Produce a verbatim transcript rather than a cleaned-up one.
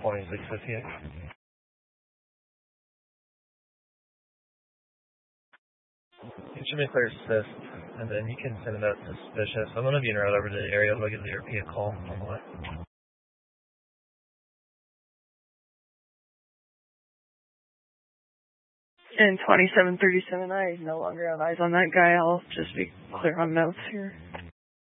twenty-six fifty-eight. You should be clear assist, and then you can send it out suspicious. I'm going to be en route over to the area. I'll give the R P a call on the way. And twenty-seven thirty-seven, I no longer have eyes on that guy. I'll just be clear on notes here.